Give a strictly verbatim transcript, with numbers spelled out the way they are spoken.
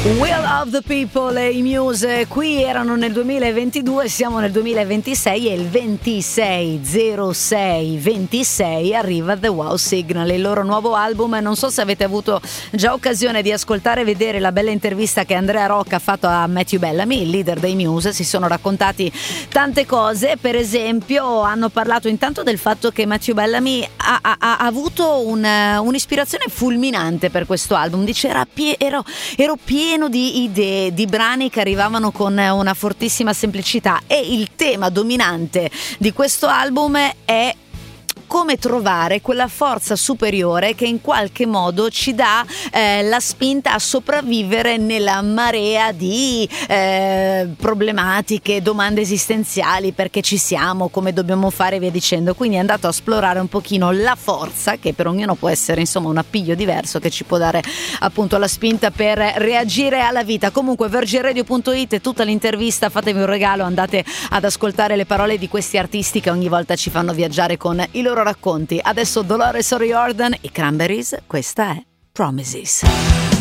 Will of the People e i Muse qui erano nel duemilaventidue, siamo nel duemilaventisei e il ventisei zero sei ventisei arriva The Wow Signal, il loro nuovo album. Non so se avete avuto già occasione di ascoltare e vedere la bella intervista che Andrea Rocca ha fatto a Matthew Bellamy, il leader dei Muse. Si sono raccontati tante cose, per esempio hanno parlato intanto del fatto che Matthew Bellamy ha, ha, ha avuto un, un'ispirazione fulminante per questo album. Dice era pie- ero, ero pieno di idee, di brani che arrivavano con una fortissima semplicità, e il tema dominante di questo album è come trovare quella forza superiore che in qualche modo ci dà eh, la spinta a sopravvivere nella marea di eh, problematiche, domande esistenziali, perché ci siamo, come dobbiamo fare e via dicendo. Quindi è andato a esplorare un pochino la forza, che per ognuno può essere insomma un appiglio diverso, che ci può dare appunto la spinta per reagire alla vita. Comunque virgin radio punto it è tutta l'intervista, fatevi un regalo, andate ad ascoltare le parole di questi artisti che ogni volta ci fanno viaggiare con i loro racconti. Adesso Dolores O'Riordan e Cranberries, questa è Promises.